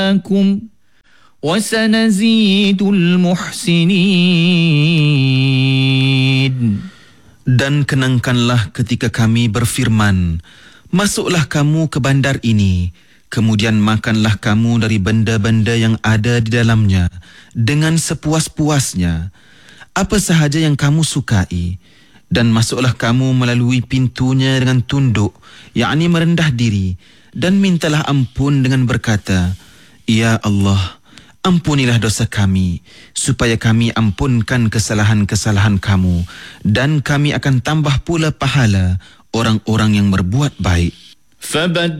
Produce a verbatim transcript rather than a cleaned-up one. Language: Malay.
وسنزيد المحسنين. Dan kenangkanlah ketika kami berfirman, masuklah kamu ke bandar ini, kemudian makanlah kamu dari benda-benda yang ada di dalamnya dengan sepuas-puasnya, apa sahaja yang kamu sukai, dan masuklah kamu melalui pintunya dengan tunduk, yakni merendah diri, dan mintalah ampun dengan berkata, Ya Allah, ampunilah dosa kami, supaya kami ampunkan kesalahan-kesalahan kamu, dan kami akan tambah pula pahala orang-orang yang berbuat baik. فبدل